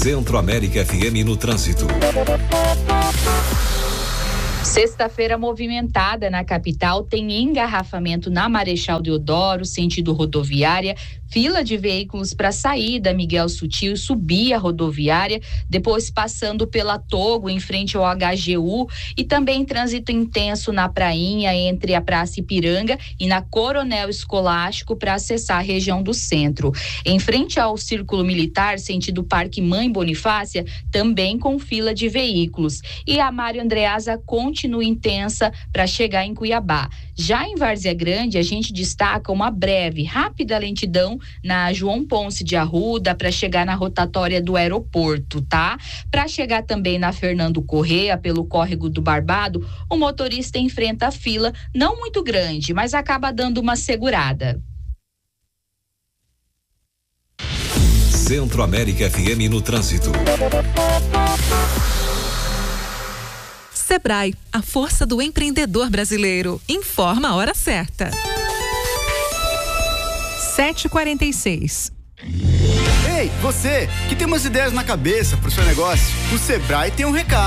Centro-América FM no trânsito. Sexta-feira movimentada na capital, tem engarrafamento na Marechal Deodoro, sentido rodoviária, fila de veículos para sair da Miguel Sutil e subir a rodoviária, depois passando pela Togo, em frente ao HGU, e também trânsito intenso na Prainha, entre a Praça Ipiranga e na Coronel Escolástico, para acessar a região do centro. Em frente ao Círculo Militar, sentido Parque Mãe Bonifácia, também com fila de veículos. E a Mário Andreasa continua intensa para chegar em Cuiabá. Já em Várzea Grande, a gente destaca uma breve, rápida lentidão na João Ponce de Arruda para chegar na rotatória do aeroporto, tá? Para chegar também na Fernando Corrêa, pelo córrego do Barbado, o motorista enfrenta a fila não muito grande, mas acaba dando uma segurada. Centro-América FM no trânsito. Sebrae, a força do empreendedor brasileiro. Informa a hora certa. 7h46. Ei, você, que tem umas ideias na cabeça pro seu negócio, o Sebrae tem um recado.